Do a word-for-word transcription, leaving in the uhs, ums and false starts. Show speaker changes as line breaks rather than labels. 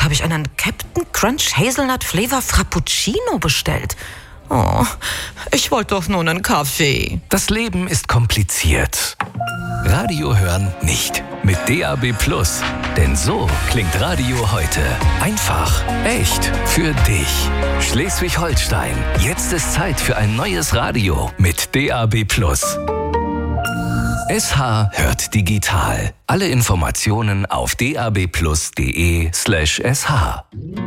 habe ich einen Captain Crunch Hazelnut Flavor Frappuccino bestellt. Oh, ich wollte doch nur einen Kaffee.
Das Leben ist kompliziert. Radio hören nicht. Mit D A B Plus. Denn so klingt Radio heute. Einfach, echt, für dich. Schleswig-Holstein. Jetzt ist Zeit für ein neues Radio mit D A B Plus. S H hört digital. Alle Informationen auf d a b plus punkt d e slash s h.